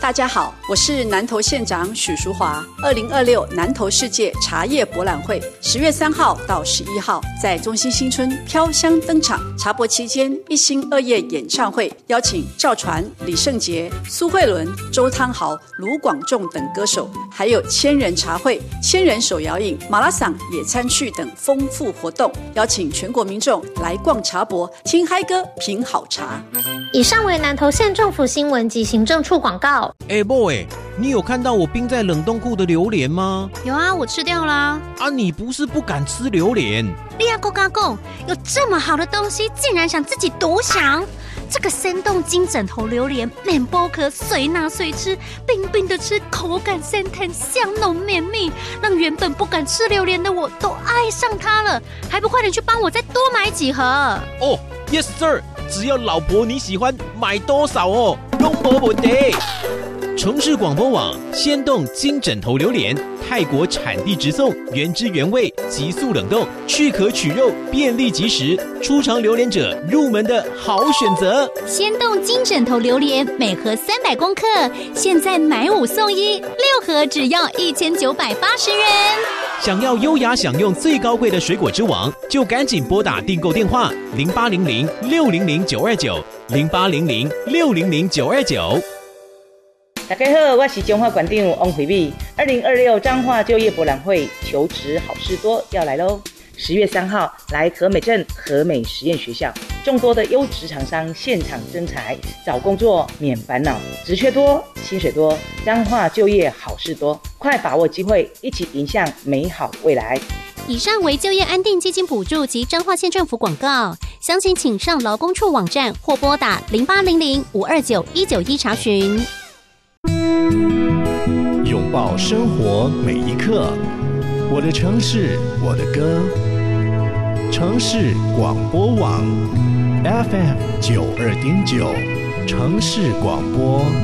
大家好，我是南投县长许淑华。2026南投世界茶叶博览会10月3号到11号在中心新村飘香登场。茶博期间1星2夜演唱会，邀请赵传、李圣杰、苏慧伦、周汤豪、卢广仲等歌手，还有千人茶会、千人手摇饮、马拉松野餐趣等丰富活动，邀请全国民众来逛茶博，听嗨歌，品好茶。 以上为南投县政府新闻及行政处广告。 boy， 你有看到我冰在冷冻库的榴莲吗？ 有啊，我吃掉啦。 你不是不敢吃榴莲？ 你还跟我讲，有这么好的东西，竟然想自己独享？这个生动金枕头榴莲，面剥壳，随拿随吃，冰冰的吃，口感鲜甜，香浓绵密，让原本不敢吃榴莲的我都爱上它了。还不快点去帮我再多买几盒 ？Yes sir， 只要老婆你喜欢，买多少都没问题。城市广播网鲜冻金枕头榴莲，泰国产地直送，原汁原味，急速冷冻，去壳取肉，便利即食，初尝榴莲者入门的好选择。 鲜冻金枕头榴莲每盒300公克，现在买5送1，6盒只要1980元。 想要优雅享用最高贵的水果之王，就赶紧拨打订购电话0800-600-929，0800-600-929。 大家好，我是彰化馆长王惠美。2026彰化就业博览会求职好事多要来咯！10月3号来和美镇和美实验学校，众多的优质厂商现场征才，找工作免烦恼，职缺多，薪水多，彰化就业好事多，快把握机会，一起迎向美好未来。 以上为就业安定基金补助及彰化县政府广告，详情请上劳工处网站或拨打0800-529-191查询。 拥抱生活每一刻，我的城市，我的歌。城市广播网 FM 92.9，城市广播。